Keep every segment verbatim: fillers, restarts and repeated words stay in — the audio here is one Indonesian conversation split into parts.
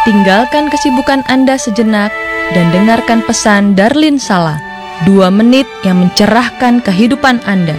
Tinggalkan kesibukan Anda sejenak dan dengarkan pesan Darlin Sala, dua menit yang mencerahkan kehidupan Anda.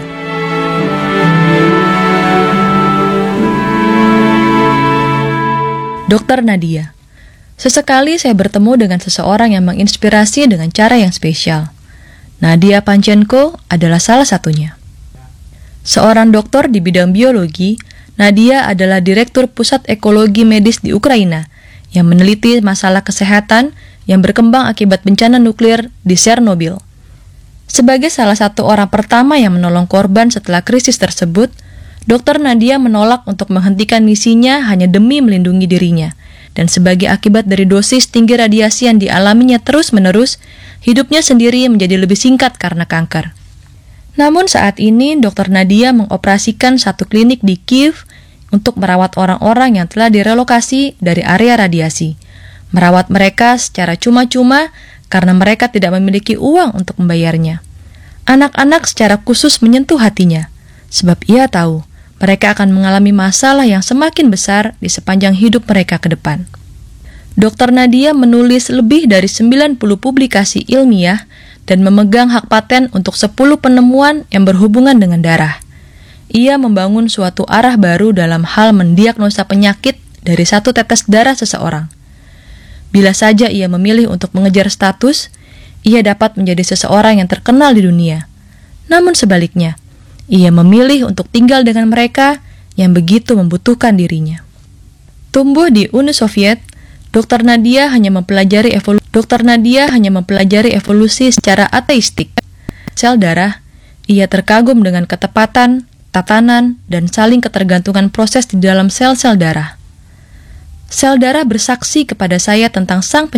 Dokter Nadia. Sesekali saya bertemu dengan seseorang yang menginspirasi dengan cara yang spesial. Nadia Panchenko adalah salah satunya. Seorang dokter di bidang biologi, Nadia adalah Direktur Pusat Ekologi Medis di Ukraina yang meneliti masalah kesehatan yang berkembang akibat bencana nuklir di Chernobyl. Sebagai salah satu orang pertama yang menolong korban setelah krisis tersebut, Dokter Nadia menolak untuk menghentikan misinya hanya demi melindungi dirinya, dan sebagai akibat dari dosis tinggi radiasi yang dialaminya terus-menerus, hidupnya sendiri menjadi lebih singkat karena kanker. Namun saat ini, Dokter Nadia mengoperasikan satu klinik di Kiev untuk merawat orang-orang yang telah direlokasi dari area radiasi. Merawat mereka secara cuma-cuma karena mereka tidak memiliki uang untuk membayarnya. Anak-anak secara khusus menyentuh hatinya, sebab ia tahu mereka akan mengalami masalah yang semakin besar di sepanjang hidup mereka ke depan. Dokter Nadia menulis lebih dari sembilan puluh publikasi ilmiah dan memegang hak paten untuk sepuluh penemuan yang berhubungan dengan darah. Ia membangun suatu arah baru dalam hal mendiagnosa penyakit dari satu tetes darah seseorang. Bila saja ia memilih untuk mengejar status, ia dapat menjadi seseorang yang terkenal di dunia. Namun sebaliknya, ia memilih untuk tinggal dengan mereka yang begitu membutuhkan dirinya. Tumbuh di Uni Soviet, Dokter Nadia hanya mempelajari evolusi. Dokter Nadia hanya mempelajari evolusi secara ateistik. Sel darah, ia terkagum dengan ketepatan, tatanan, dan saling ketergantungan proses di dalam sel-sel darah. Sel darah bersaksi kepada saya tentang sang